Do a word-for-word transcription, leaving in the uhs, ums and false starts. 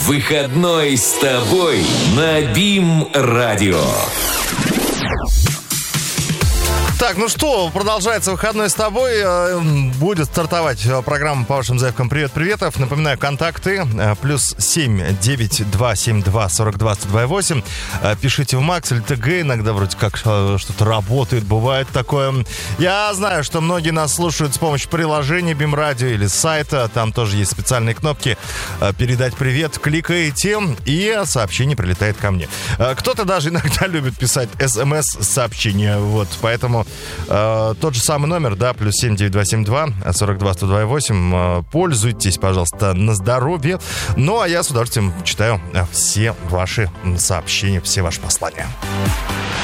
Выходной с тобой на БИМ-радио. Так, ну что, продолжается выходной с тобой. Будет стартовать программа по вашим заявкам «Привет-приветов». Напоминаю, контакты плюс семь девять два семь два сорок два сто два восемь. Пишите в Макс или ТГ. Иногда вроде как что-то работает, бывает такое. Я знаю, что многие нас слушают с помощью приложения БИМ-радио или сайта. Там тоже есть специальные кнопки «Передать привет». Кликаете, и сообщение прилетает ко мне. Кто-то даже иногда любит писать смс-сообщения. Вот, поэтому Э, тот же самый номер, да, плюс семь девять два семь два сорок два сто два восемь. Э, пользуйтесь, пожалуйста, на здоровье. Ну, а я с удовольствием читаю все ваши сообщения, все ваши послания.